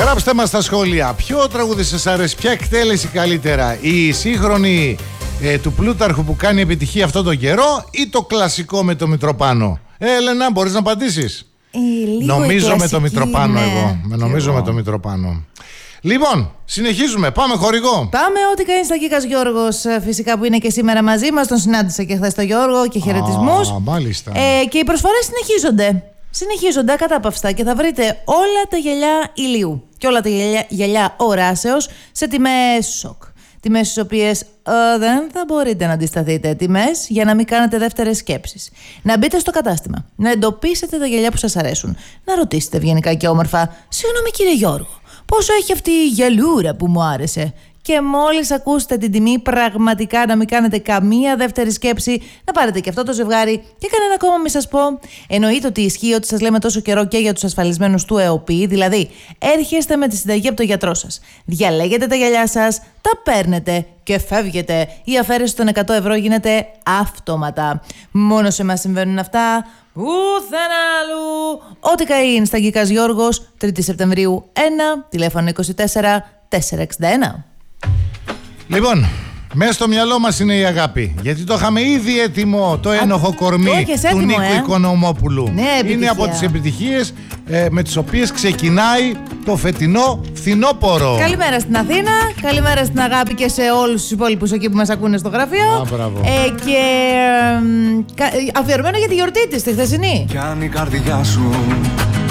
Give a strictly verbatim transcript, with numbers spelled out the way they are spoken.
Γράψτε μας στα σχόλια. Ποιο τραγούδι σας αρέσει, ποια εκτέλεση καλύτερα, η σύγχρονη ε, του Πλούταρχου που κάνει επιτυχία αυτόν τον καιρό ή το κλασικό με το Μητροπάνο? Ε, Έλενα, μπορείς να απαντήσεις? Ε, νομίζω κλασική, με το Μητροπάνο ναι. εγώ. Με νομίζω εγώ. με το Μητροπάνο. Λοιπόν, συνεχίζουμε. Πάμε χορηγό. Πάμε, ό,τι κάνει στα Κίκας Γιώργος, φυσικά, που είναι και σήμερα μαζί μας. Τον συνάντησα και χθες τον Γιώργο και χαιρετισμούς. Α, μάλιστα. Ε, και οι προσφορές συνεχίζονται. Συνεχίζονται ακατάπαυστα και θα βρείτε όλα τα γυαλιά ηλίου και όλα τα γυαλιά, γυαλιά οράσεως σε τιμές σοκ. Τιμές στις οποίες ε, δεν θα μπορείτε να αντισταθείτε. Τιμές για να μην κάνετε δεύτερες σκέψεις. Να μπείτε στο κατάστημα, να εντοπίσετε τα γυαλιά που σας αρέσουν, να ρωτήσετε ευγενικά και όμορφα: συγγνώμη κύριε Γιώργο, πόσο έχει αυτή η γυαλούρα που μου άρεσε? Και μόλις ακούσετε την τιμή, πραγματικά να μην κάνετε καμία δεύτερη σκέψη, να πάρετε και αυτό το ζευγάρι και κανένα ακόμα μη σας πω. Εννοείται ότι ισχύει ότι σας λέμε τόσο καιρό και για τους ασφαλισμένους του ΕΟΠΗ, δηλαδή έρχεστε με τη συνταγή από το γιατρό σας, διαλέγετε τα γυαλιά σας, τα παίρνετε και φεύγετε. Η αφαίρεση των εκατό ευρώ γίνεται αυτόματα. Μόνο σε εμάς συμβαίνουν αυτά. Πουθενά αλλού. Ό,τι καεί στα Κίκας Γιώργος, τρίτη Σεπτεμβρίου ένα, τηλέφωνο είκοσι τέσσερα τετρακόσια εξήντα ένα. Λοιπόν, μέσα στο μυαλό μας είναι η αγάπη. Γιατί το είχαμε ήδη έτοιμο το ένοχο κορμί έτοιμο, του Νίκου ε. Οικονομόπουλου. Ναι, είναι από τις επιτυχίες ε, με τις οποίες ξεκινάει το φετινό φθινόπωρο. Καλημέρα στην Αθήνα, καλημέρα στην αγάπη και σε όλους τους υπόλοιπους εκεί που μας ακούνε στο γραφείο. Α, ε, και ε, αφιερωμένο για τη γιορτή της, τη χθεσινή. Κι αν η καρδιά σου